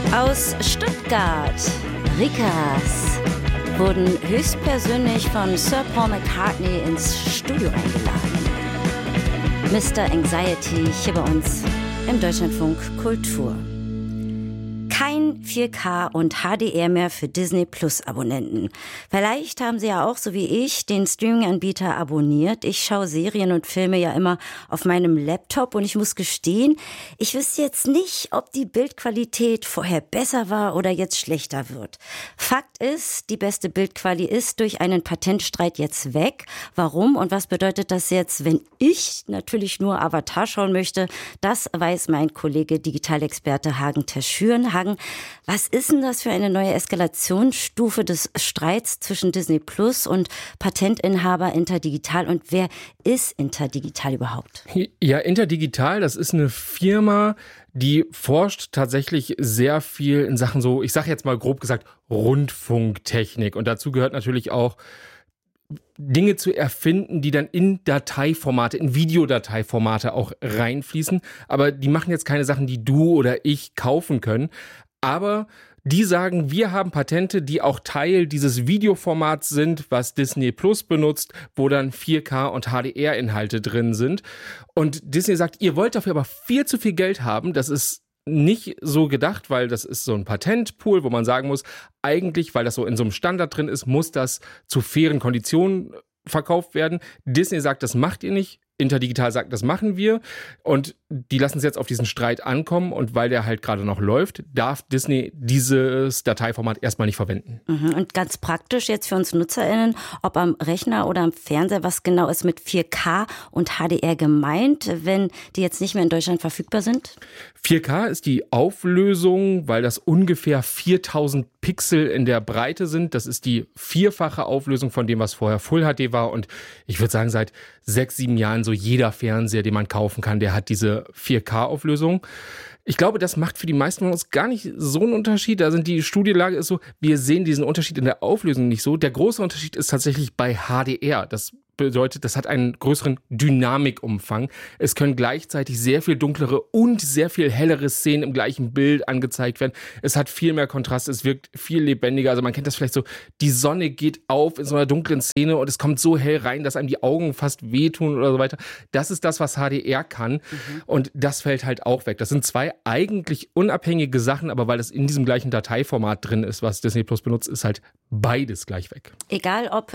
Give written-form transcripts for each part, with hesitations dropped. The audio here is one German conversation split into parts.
Aus Stuttgart, Rikas, wurden höchstpersönlich von Sir Paul McCartney ins Studio eingeladen. Mr. Anxiety hier bei uns im Deutschlandfunk Kultur. Kein 4K und HDR mehr für Disney Plus Abonnenten. Vielleicht haben Sie ja auch, so wie ich, den Streaming-Anbieter abonniert. Ich schaue Serien und Filme ja immer auf meinem Laptop und ich muss gestehen, ich wüsste jetzt nicht, ob die Bildqualität vorher besser war oder jetzt schlechter wird. Fakt ist, die beste Bildqualität ist durch einen Patentstreit jetzt weg. Warum und was bedeutet das jetzt, wenn ich natürlich nur Avatar schauen möchte? Das weiß mein Kollege Digitalexperte Hagen Terschüren. Hagen, was ist denn das für eine neue Eskalationsstufe des Streits zwischen Disney Plus und Patentinhaber Interdigital? Und wer ist Interdigital überhaupt? Ja, Interdigital, das ist eine Firma, die forscht tatsächlich sehr viel in Sachen so, ich sage jetzt mal grob gesagt, Rundfunktechnik. Und dazu gehört natürlich auch Dinge zu erfinden, die dann in Dateiformate, in Videodateiformate auch reinfließen. Aber die machen jetzt keine Sachen, die du oder ich kaufen können. Aber die sagen, wir haben Patente, die auch Teil dieses Videoformats sind, was Disney Plus benutzt, wo dann 4K und HDR-Inhalte drin sind. Und Disney sagt, ihr wollt dafür aber viel zu viel Geld haben. Das ist nicht so gedacht, weil das ist so ein Patentpool, wo man sagen muss, eigentlich, weil das so in so einem Standard drin ist, muss das zu fairen Konditionen verkauft werden. Disney sagt, das macht ihr nicht. Interdigital sagt, das machen wir. Und die lassen es jetzt auf diesen Streit ankommen. Und weil der halt gerade noch läuft, darf Disney dieses Dateiformat erstmal nicht verwenden. Und ganz praktisch jetzt für uns NutzerInnen, ob am Rechner oder am Fernseher, was genau ist mit 4K und HDR gemeint, wenn die jetzt nicht mehr in Deutschland verfügbar sind? 4K ist die Auflösung, weil das ungefähr 4000 Pixel in der Breite sind. Das ist die vierfache Auflösung von dem, was vorher Full HD war. Und ich würde sagen, seit 6-7 Jahren so jeder Fernseher, den man kaufen kann, der hat diese 4K-Auflösung. Ich glaube, das macht für die meisten von uns gar nicht so einen Unterschied. Da sind die Studienlage ist so, wir sehen diesen Unterschied in der Auflösung nicht so. Der große Unterschied ist tatsächlich bei HDR. Das bedeutet, das hat einen größeren Dynamikumfang. Es können gleichzeitig sehr viel dunklere und sehr viel hellere Szenen im gleichen Bild angezeigt werden. Es hat viel mehr Kontrast, es wirkt viel lebendiger. Also man kennt das vielleicht so, die Sonne geht auf in so einer dunklen Szene und es kommt so hell rein, dass einem die Augen fast wehtun oder so weiter. Das ist das, was HDR kann und das fällt halt auch weg. Das sind zwei eigentlich unabhängige Sachen, aber weil das in diesem gleichen Dateiformat drin ist, was Disney Plus benutzt, ist halt beides gleich weg. Egal ob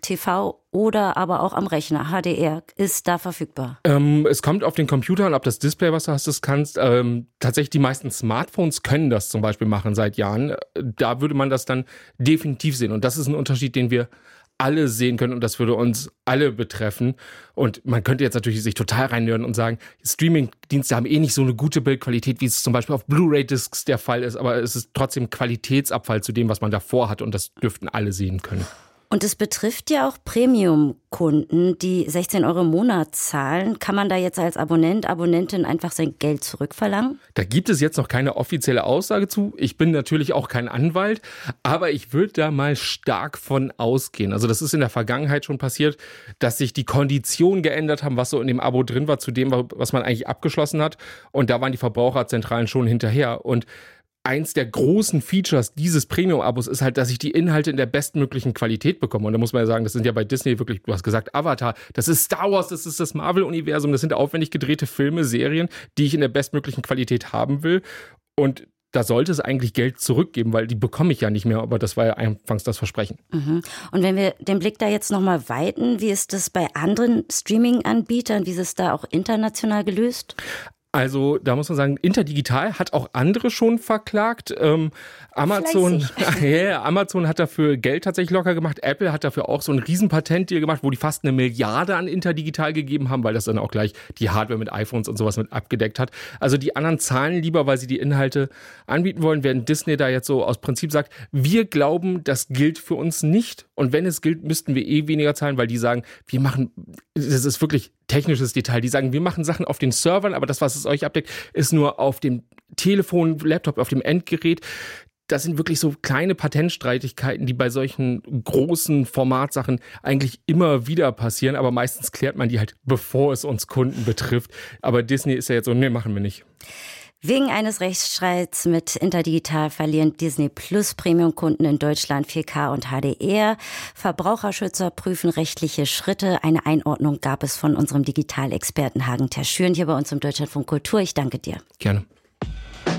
TV oder aber auch am Rechner. HDR ist da verfügbar. Es kommt auf den Computer an, ob das Display, was du hast, das kannst. Tatsächlich die meisten Smartphones können das zum Beispiel machen seit Jahren. Da würde man das dann definitiv sehen. Und das ist ein Unterschied, den wir alle sehen können und das würde uns alle betreffen. Und man könnte jetzt natürlich sich total reinhören und sagen, Streaming-Dienste haben eh nicht so eine gute Bildqualität, wie es zum Beispiel auf Blu-ray-Discs der Fall ist, aber es ist trotzdem Qualitätsabfall zu dem, was man davor hat und das dürften alle sehen können. Und es betrifft ja auch Premium-Kunden, die 16 € im Monat zahlen. Kann man da jetzt als Abonnentin einfach sein Geld zurückverlangen? Da gibt es jetzt noch keine offizielle Aussage zu. Ich bin natürlich auch kein Anwalt, aber ich würde da mal stark von ausgehen. Also das ist in der Vergangenheit schon passiert, dass sich die Konditionen geändert haben, was so in dem Abo drin war, zu dem, was man eigentlich abgeschlossen hat. Und da waren die Verbraucherzentralen schon hinterher. Und eins der großen Features dieses Premium-Abos ist halt, dass ich die Inhalte in der bestmöglichen Qualität bekomme. Und da muss man ja sagen, das sind ja bei Disney wirklich, du hast gesagt, Avatar, das ist Star Wars, das ist das Marvel-Universum, das sind aufwendig gedrehte Filme, Serien, die ich in der bestmöglichen Qualität haben will. Und da sollte es eigentlich Geld zurückgeben, weil die bekomme ich ja nicht mehr, aber das war ja anfangs das Versprechen. Und wenn wir den Blick da jetzt nochmal weiten, wie ist das bei anderen Streaming-Anbietern, wie ist es da auch international gelöst? Also da muss man sagen, Interdigital hat auch andere schon verklagt. Amazon hat dafür Geld tatsächlich locker gemacht. Apple hat dafür auch so ein Riesenpatentdeal gemacht, wo die fast 1 Milliarde an Interdigital gegeben haben, weil das dann auch gleich die Hardware mit iPhones und sowas mit abgedeckt hat. Also die anderen zahlen lieber, weil sie die Inhalte anbieten wollen, während Disney da jetzt so aus Prinzip sagt, wir glauben, das gilt für uns nicht. Und wenn es gilt, müssten wir weniger zahlen, weil die sagen, das ist wirklich technisches Detail. Die sagen, wir machen Sachen auf den Servern, aber das, was es euch abdeckt, ist nur auf dem Telefon, Laptop, auf dem Endgerät. Das sind wirklich so kleine Patentstreitigkeiten, die bei solchen großen Formatsachen eigentlich immer wieder passieren, aber meistens klärt man die halt, bevor es uns Kunden betrifft. Aber Disney ist ja jetzt so, nee, machen wir nicht. Wegen eines Rechtsstreits mit Interdigital verlieren Disney Plus Premium-Kunden in Deutschland 4K und HDR. Verbraucherschützer prüfen rechtliche Schritte. Eine Einordnung gab es von unserem Digitalexperten Hagen Terschüren hier bei uns im Deutschlandfunk Kultur. Ich danke dir. Gerne.